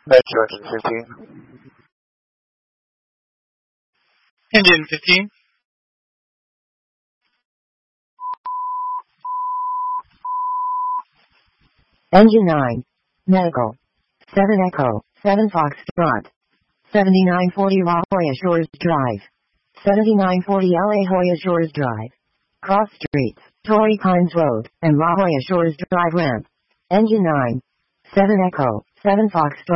Metro Engine 15. Engine 15. Engine 9. Medical. 7 Echo, 7 Foxtrot. 7940 La Jolla Shores Drive. 7940 La Jolla Shores Drive. Cross Streets, Torrey Pines Road, and La Jolla Shores Drive Ramp. Engine 9. 7 Echo, 7 Foxtrot.